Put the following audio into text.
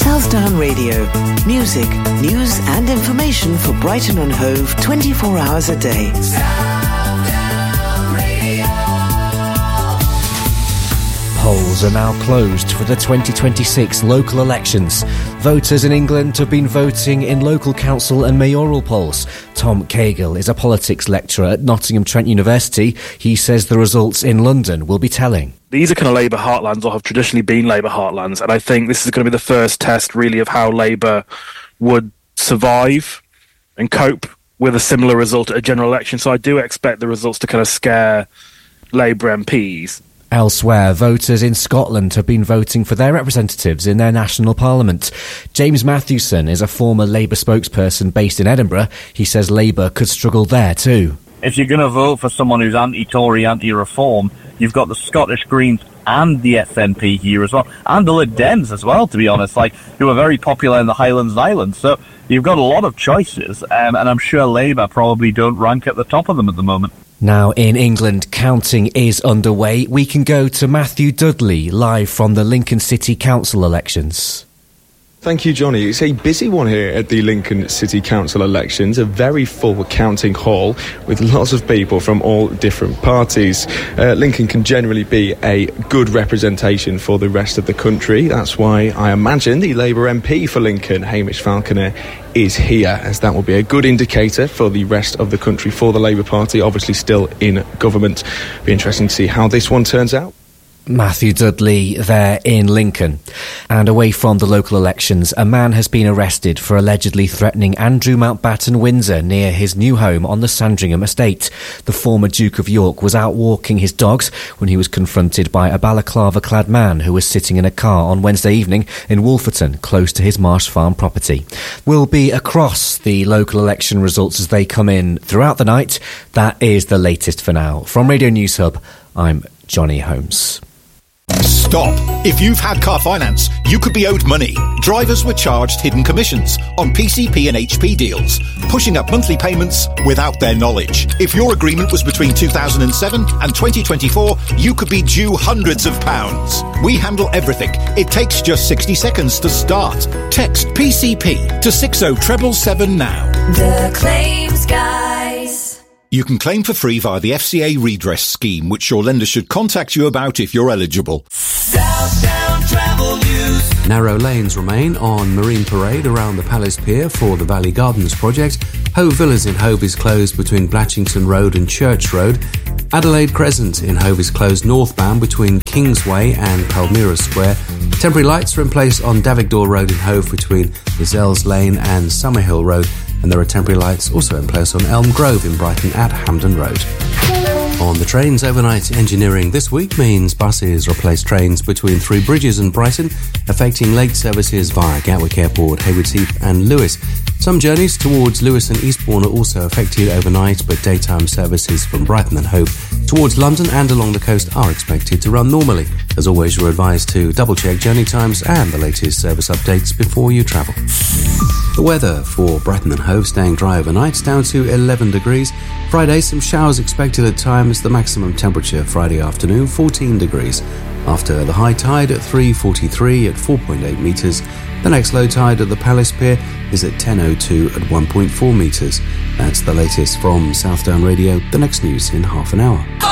Southdown Radio. Music, news and information for Brighton and Hove 24 hours a day. Southdown Radio. Polls are now closed for the 2026 local elections. Voters in England have been voting in local council and mayoral polls. Tom Cagle is a politics lecturer at Nottingham Trent University. He says the results in London will be telling. These are kind of Labour heartlands, or have traditionally been Labour heartlands, and I think this is going to be the first test, really, of how Labour would survive and cope with a similar result at a general election. So I do expect the results to kind of scare Labour MPs. Elsewhere, voters in Scotland have been voting for their representatives in their national parliament. James Mathewson is a former Labour spokesperson based in Edinburgh. He says Labour could struggle there too. If you're going to vote for someone who's anti-Tory, anti-reform, you've got the Scottish Greens and the SNP here as well, and the Lib Dems as well, to be honest, who are very popular in the Highlands and Islands. So you've got a lot of choices, and I'm sure Labour probably don't rank at the top of them at the moment. Now in England, counting is underway. We can go to Matthew Dudley, live from the Lincoln City Council elections. Thank you, Johnny. It's a busy one here at the Lincoln City Council elections, a very full counting hall with lots of people from all different parties. Lincoln can generally be a good representation for the rest of the country. That's why I imagine the Labour MP for Lincoln, Hamish Falconer, is here, as that will be a good indicator for the rest of the country for the Labour Party, obviously still in government. Be interesting to see how this one turns out. Matthew Dudley there in Lincoln. And away from the local elections, a man has been arrested for allegedly threatening Andrew Mountbatten Windsor near his new home on the Sandringham estate. The former Duke of York was out walking his dogs when he was confronted by a balaclava-clad man who was sitting in a car on Wednesday evening in Wolferton, close to his Marsh Farm property. We'll be across the local election results as they come in throughout the night. That is the latest for now. From Radio News Hub, I'm Johnny Holmes. Stop. If you've had car finance, you could be owed money. Drivers were charged hidden commissions on PCP and HP deals, pushing up monthly payments without their knowledge. If your agreement was between 2007 and 2024, you could be due hundreds of pounds. We handle everything. It takes just 60 seconds to start. Text PCP to 60777 now. The Claims Guys. You can claim for free via the FCA redress scheme, which your lender should contact you about if you're eligible. Southdown Travel News. Narrow lanes remain on Marine Parade around the Palace Pier for the Valley Gardens project. Hove Villas in Hove is closed between Blatchington Road and Church Road. Adelaide Crescent in Hove is closed northbound between Kingsway and Palmyra Square. Temporary lights are in place on Davigdor Road in Hove between Gazelles Lane and Summerhill Road. And there are temporary lights also in place on Elm Grove in Brighton at Hampden Road. On the trains, overnight engineering this week means buses replace trains between Three Bridges and Brighton, affecting late services via Gatwick Airport, Haywards Heath and Lewes. Some journeys towards Lewes and Eastbourne are also affected overnight, but daytime services from Brighton and Hove towards London and along the coast are expected to run normally. As always, you're advised to double-check journey times and the latest service updates before you travel. The weather for Brighton and Hove staying dry overnight, down to 11 degrees. Friday, some showers expected at times. The maximum temperature Friday afternoon, 14 degrees. After the high tide at 3:43 at 4.8 metres. The next low tide at the Palace Pier is at 10:02 at 1.4 metres. That's the latest from Southdown Radio. The next news in half an hour.